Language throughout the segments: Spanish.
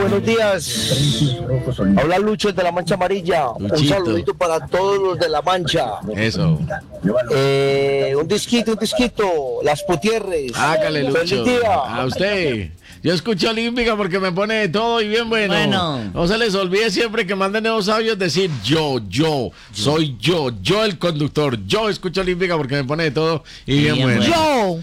buenos días. Habla Lucho de la Mancha Amarilla. Luchito. Un saludito para todos los de la Mancha. Eso. Un disquito. Las Putierres. Hágale, Lucho. Feliz día. A usted. Yo escucho Olímpica porque me pone de todo y bien bueno. No se les olvide siempre que manden nuevos audios decir soy yo el conductor. Yo escucho Olímpica porque me pone de todo y bien bueno.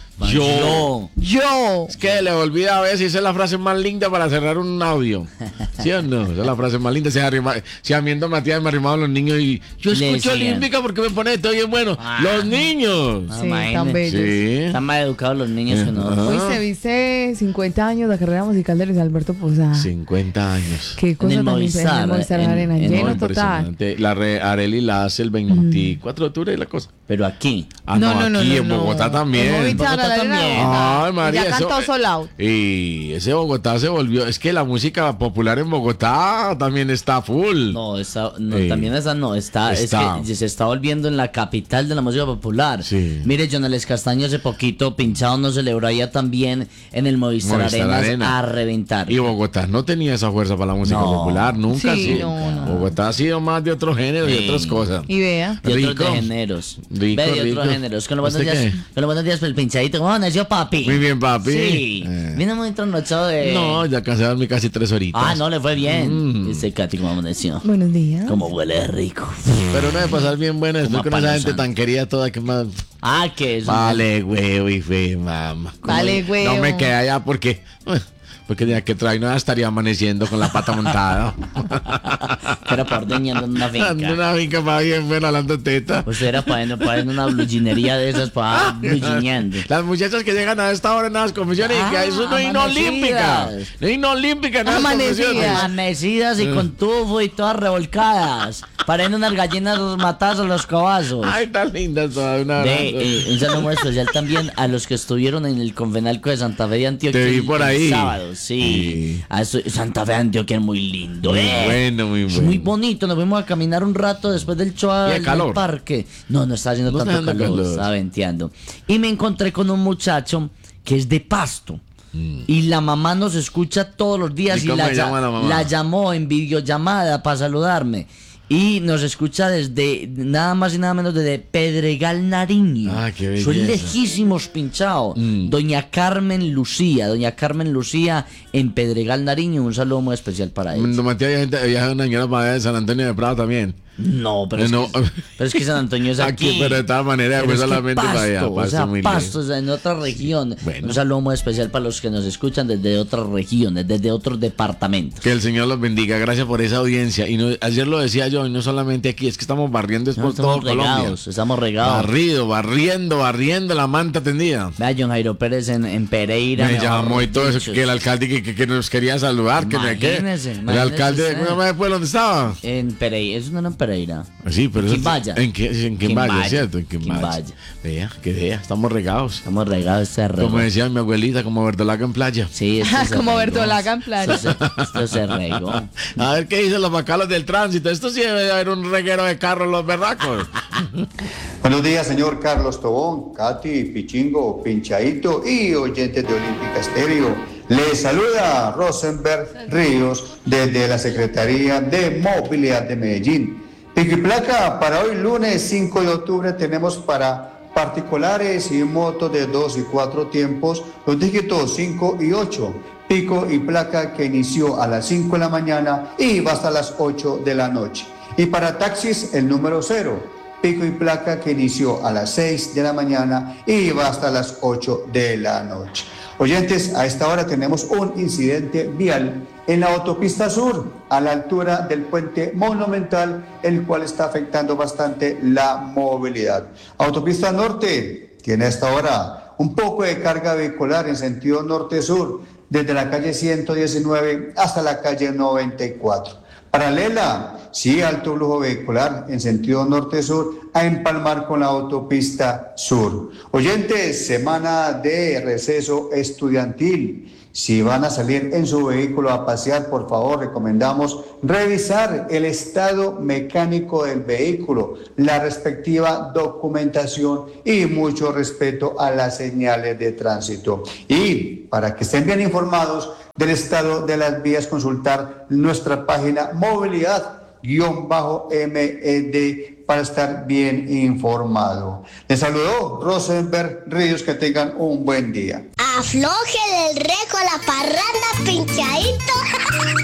Yo. Es que le olvida a veces, esa es la frase más linda para cerrar un audio. ¿Sí o no? Esa es la frase más linda. Si a mí en Matías me arrimaban los niños y yo escucho Olímpica porque me pone de todo bien bueno. Los niños. Sí, tan bellos. Sí. Están más educados los niños que nosotros. Hoy se viste 50 años de carrera musical de Luis Alberto Posada. 50 años. Qué cosa tan impresionante. En Movistar Arena, lleno total. Arely la hace el 24 de octubre y la cosa. Pero aquí. Aquí en Bogotá también. En Movistar Arena. Ay, María, ya cantó Sold Out. Y ese Bogotá se volvió. Es que la música popular en Bogotá también está full. También esa no. Es que se está volviendo en la capital de la música popular. Sí. Mire, Jonales Castaño hace poquito, Pinchado nos celebró allá también en el Movistar Arena a reventar. Y Bogotá no tenía esa fuerza para la música popular, nunca. Sí, Bogotá ha sido más de otro género y otras cosas. Y vea. De otros géneros. Rico. Otros géneros. Con los buenos días por el pinchadito. ¿Cómo nació papi? Muy bien, papi. Sí. Vino muy trasnochado de... No, ya alcancé a dormir casi 3 horitas. No, le fue bien. Ese Katy, ¿cómo amaneció? Buenos días. Como huele rico. Pero no de pasar bien buena después con esa gente tan querida toda que más... que es... Vale, huevo y fe, mamá. Vale, huevo. No me quedé allá porque ya que trae no estaría amaneciendo con la pata montada. Era para ordeñando en una finca. En una finca para bien buena, hablando teta. Usted era para una bluginería de esas para blugineando. Las muchachas que llegan a esta hora en las confesiones y que eso no es olímpica. No es olímpica en las confesiones. Amanecidas y con tufo y todas revolcadas. Pareciendo unas gallinas matadas a los cabazos. Ay, tan lindas todas. Un saludo muy especial también a los que estuvieron en el Convenalco de Santa Fe de Antioquia. Te vi por ahí. El sábado, sí. Santa Fe de Antioquia es muy lindo. Muy bueno. Es muy bonito. Nos fuimos a caminar un rato después del show al parque. No está haciendo tanto calor. Estaba venteando. Y me encontré con un muchacho que es de Pasto. Y la mamá nos escucha todos los días y la llamó en videollamada para saludarme. Y nos escucha desde nada más y nada menos desde Pedregal, Nariño. Qué belleza. Son lejísimos, Pinchao. Doña Carmen Lucía en Pedregal, Nariño. Un saludo muy especial para ella. Matías viaja una señora para allá de San Antonio de Prado también. No, pero es que San Antonio es aquí. Pero de todas maneras, pues solamente para allá. Pasto, en otra región. Un saludo muy especial para los que nos escuchan desde otras regiones, desde otros departamentos. Que el Señor los bendiga. Gracias por esa audiencia. Y ayer lo decía yo, y no solamente aquí, es que estamos barriendo por todo Colombia. Estamos regados. Barriendo la manta tendida. Vea, John Jairo Pérez en Pereira. Me llamó y todo eso, que el alcalde que nos quería saludar. Imagínese. El alcalde de después, ¿dónde estaba? En Pereira. Eso no era en Pereira. Sí, pero Quimbaya. En Quimbaya, ¿cierto? En Quimbaya. Vea, estamos regados. Estamos regados, como decía mi abuelita, como verdolaga en playa. Sí, como verdolaga en playa. Esto se regó. A ver qué dicen los bacalos del tránsito. Esto sí debe haber un reguero de carros, los berracos. Buenos días, señor Carlos Tobón, Katy, Pichingo, Pinchaito y oyentes de Olímpica Estéreo. Les saluda Rosenberg Ríos desde la Secretaría de Movilidad de Medellín. Pico y placa para hoy lunes 5 de octubre tenemos para particulares y motos de 2 y 4 tiempos los dígitos 5 y 8. Pico y placa que inició a las 5 de la mañana y va hasta las 8 de la noche. Y para taxis el número 0. Pico y placa que inició a las 6 de la mañana y va hasta las 8 de la noche. Oyentes, a esta hora tenemos un incidente vial en la autopista sur, a la altura del puente Monumental, el cual está afectando bastante la movilidad. Autopista norte tiene a esta hora un poco de carga vehicular en sentido norte-sur, desde la calle 119 hasta la calle 94. Paralela, sí, alto flujo vehicular en sentido norte-sur a empalmar con la autopista sur. Oyentes, semana de receso estudiantil. Si van a salir en su vehículo a pasear, por favor, recomendamos revisar el estado mecánico del vehículo, la respectiva documentación y mucho respeto a las señales de tránsito. Y para que estén bien informados, del estado de las vías, consultar nuestra página movilidad-med para estar bien informado. Les saludó Rosenberg Ríos, que tengan un buen día. Afloje el reco a la parranda, pinchadito.